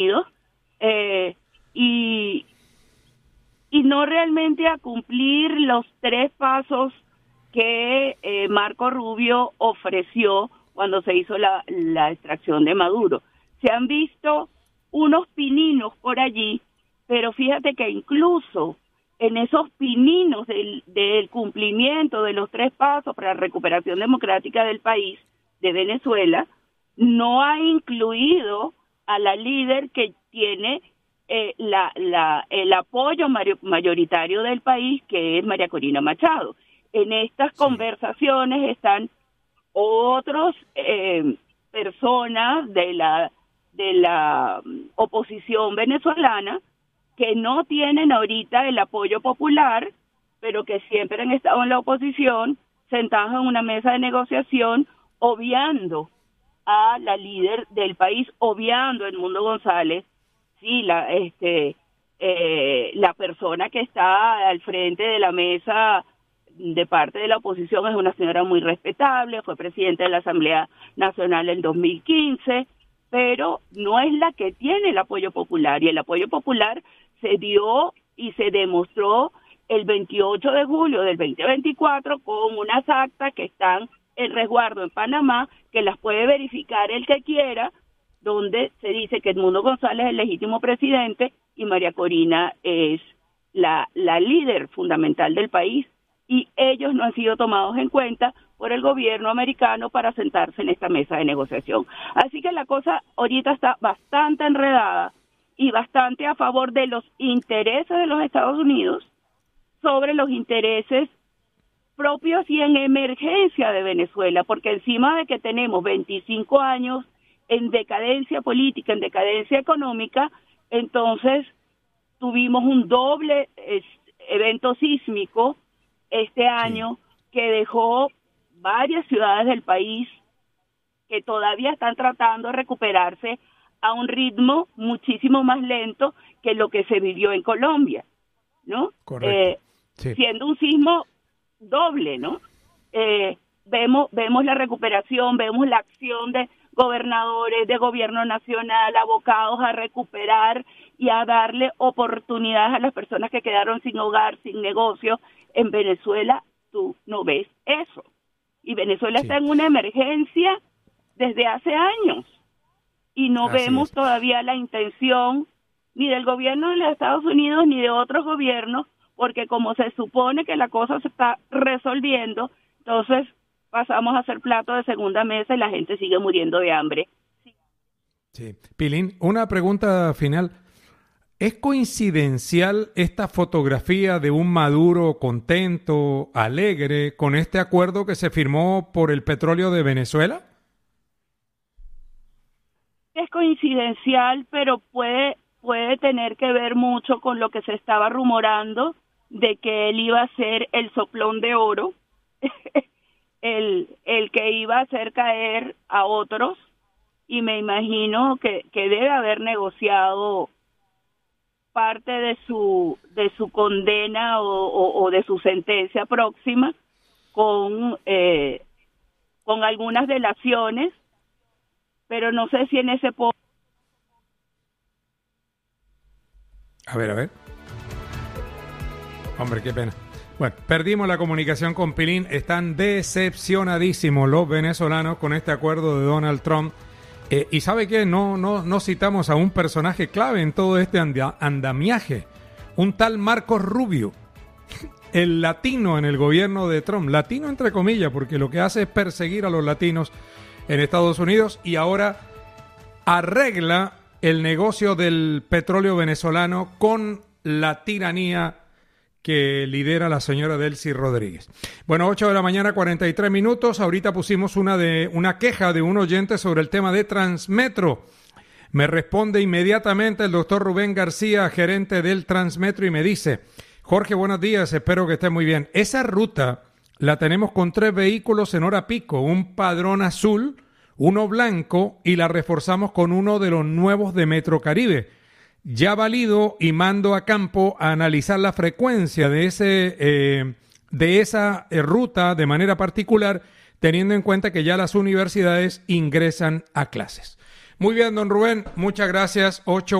eh, y, y no realmente a cumplir los 3 pasos que Marco Rubio ofreció cuando se hizo la extracción de Maduro. Se han visto unos pininos por allí, pero fíjate que incluso en esos pininos del cumplimiento de los 3 pasos para la recuperación democrática del país, de Venezuela, no ha incluido a la líder que tiene el apoyo mayoritario del país, que es María Corina Machado. En estas conversaciones están otros personas de la oposición venezolana que no tienen ahorita el apoyo popular, pero que siempre han estado en la oposición, sentados en una mesa de negociación, obviando a la líder del país, obviando a Edmundo González, sí, la persona que está al frente de la mesa de parte de la oposición es una señora muy respetable, fue presidenta de la Asamblea Nacional en 2015, pero no es la que tiene el apoyo popular, y el apoyo popular se dio y se demostró el 28 de julio del 2024 con unas actas que están en resguardo en Panamá, que las puede verificar el que quiera, donde se dice que Edmundo González es el legítimo presidente y María Corina es la líder fundamental del país, y ellos no han sido tomados en cuenta por el gobierno americano para sentarse en esta mesa de negociación. Así que la cosa ahorita está bastante enredada y bastante a favor de los intereses de los Estados Unidos sobre los intereses propios y en emergencia de Venezuela, porque encima de que tenemos 25 años en decadencia política, en decadencia económica, entonces tuvimos un doble evento sísmico este año que dejó varias ciudades del país que todavía están tratando de recuperarse a un ritmo muchísimo más lento que lo que se vivió en Colombia, ¿no? Correcto. Siendo un sismo doble, ¿no? Vemos la recuperación, vemos la acción de gobernadores, de gobierno nacional, abocados a recuperar y a darle oportunidades a las personas que quedaron sin hogar, sin negocio. En Venezuela tú no ves eso. Y Venezuela está en una emergencia desde hace años. Y no vemos todavía la intención ni del gobierno de los Estados Unidos ni de otros gobiernos, porque como se supone que la cosa se está resolviendo, entonces pasamos a ser plato de segunda mesa y la gente sigue muriendo de hambre. Sí. Pilín, una pregunta final. ¿Es coincidencial esta fotografía de un Maduro contento, alegre, con este acuerdo que se firmó por el petróleo de Venezuela? Es coincidencial, pero puede tener que ver mucho con lo que se estaba rumorando de que él iba a ser el soplón de oro, el que iba a hacer caer a otros, y me imagino que debe haber negociado parte de su condena o de su sentencia próxima con algunas delaciones, pero no sé si en ese punto. A ver. Hombre, qué pena. Bueno, perdimos la comunicación con Pilín. Están decepcionadísimos los venezolanos con este acuerdo de Donald Trump. Y ¿sabe qué? No citamos a un personaje clave en todo este andamiaje. Un tal Marcos Rubio, el latino en el gobierno de Trump. Latino entre comillas, porque lo que hace es perseguir a los latinos en Estados Unidos y ahora arregla el negocio del petróleo venezolano con la tiranía que lidera la señora Delcy Rodríguez. Bueno, 8 de la mañana, 43 minutos. Ahorita pusimos una queja de un oyente sobre el tema de Transmetro. Me responde inmediatamente el doctor Rubén García, gerente del Transmetro, y me dice: Jorge, buenos días, espero que esté muy bien. Esa ruta la tenemos con 3 vehículos en hora pico, un padrón azul, uno blanco, y la reforzamos con uno de los nuevos de Metro Caribe. Ya valido y mando a campo a analizar la frecuencia de esa ruta de manera particular, teniendo en cuenta que ya las universidades ingresan a clases. Muy bien, don Rubén, muchas gracias. 8